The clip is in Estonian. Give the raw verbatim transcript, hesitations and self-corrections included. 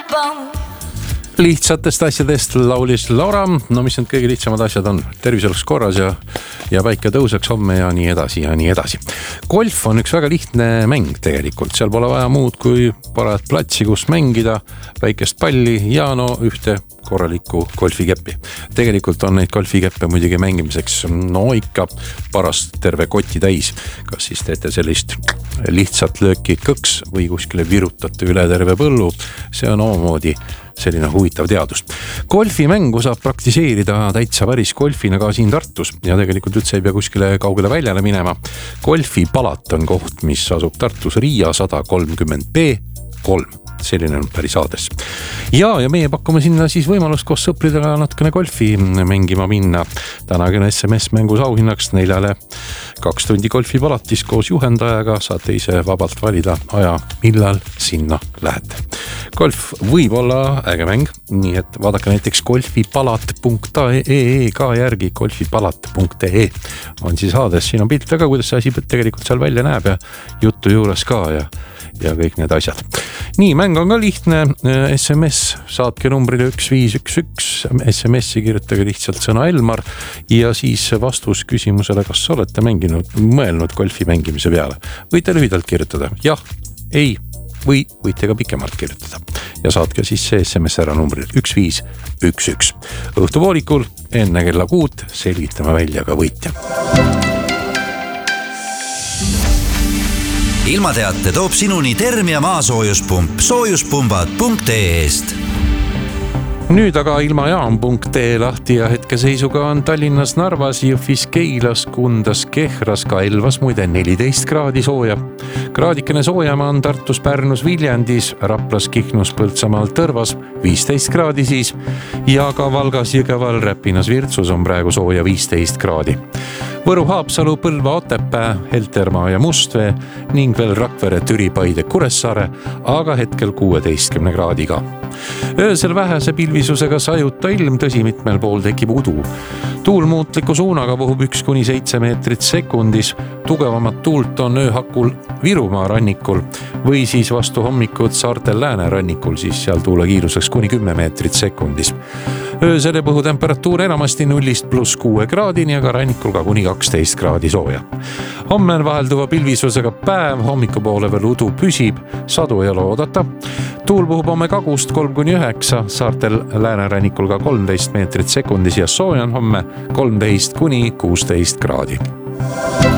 Lihtsatest asjadest laulis Laura, no mis need kõige lihtsamad asjad on, tervis oleks korras ja, ja päike tõuseks homme ja nii edasi ja nii edasi. Golf on üks väga lihtne mäng tegelikult, seal pole vaja muud kui parajat platsi, kus mängida, väikest palli ja no ühte korralikku golfikeppi. Tegelikult on neid golfikeppe muidugi mängimiseks no ikka parast terve kotti täis. Kas siis teete sellist lihtsat lööki kõks või kuskile virutate üle terve põllu, see on omamoodi selline huvitav teadus. Golfimängu saab praktiseerida täitsa päris golfina ka siin Tartus ja tegelikult üldse ei pea kuskile kaugele väljale minema. Golfipalat on koht, mis asub Tartus Riia sada kolmkümmend B kolm. Selline on päris aadress. Ja, ja meie pakume sinna siis võimalust koos sõpridega natukene golfi mängima minna. Tänagi on S M S mängus auhinnaks neljale kaks tundi golfipalatis koos juhendajaga. Saate ise vabalt valida aja, millal sinna lähete. Golf võib olla äge mäng, nii et vaadake näiteks golfipalat punkt e e ka järgi golfipalat punkt e e on siis aadress, siin on pilt väga, kuidas see asi tegelikult seal välja näeb ja juttu juures ka ja ja kõik need asjad. Nii, mäng on ka lihtne, S M S saatke numbrile üks viis üks üks, S M S-i kirjutage lihtsalt sõna Elmar ja siis vastus küsimusele, kas olete mänginud, mõelnud golfi mängimise peale. Võite lühidalt kirjutada jah, ei või võite ka pikemalt kirjutada ja saatke siis see S M S ära numbril üks viis üks üks. Õhtupoolikul enne kella kuut selgitame välja ka võitja. Ilmateate toob sinuni Termia maasoojuspump soojuspumbad punkt ee-st. Nüüd aga ilmajaam punkt ee lahti ja hetkeseisuga on Tallinnas, Narvas, Jõhvis, Keilas, Kundas, Kehras, ka Elvas muide neliteist kraadi sooja. Kraadikene soojama on Tartus, Pärnus, Viljandis, Raplas, Kihnus, Põltsamaal, Tõrvas viisteist kraadi siis ja ka Valgas, Jõgeval, Räpinas, Virtsus on praegu sooja viisteist kraadi. Võru, Haapsalu, Põlva, Otepää, Heltermaa ja Mustvee ning veel Rakvere, Türi, Paide, Kuressaare, aga hetkel kuueteistkümne kraadiga. Öösel vähese pilvisusega sajuta ilm, tõsi mitmel pool tekib udu. Tuul muutliku suunaga puhub üks kuni seitse meetrit sekundis. Tugevamat tuult on ööhakul Virumaa rannikul või siis vastu hommikut saartel lääne rannikul, siis seal tuule kiiruseks kuni kümme meetrit sekundis. Öösel puhu temperatuur enamasti nullist pluss kuue kraadini, aga rannikul ka kuni kaksteist kraadi sooja. Homme on vahelduva pilvisusega päev, hommikupoole veel udu püsib, sadu ei ole oodata. Tuul puhub homme kagust kolm kuni üheksa, saartel läänerannikul ka kolmteist meetrit sekundis ja sooja on homme kolmteist kuni kuusteist kraadi.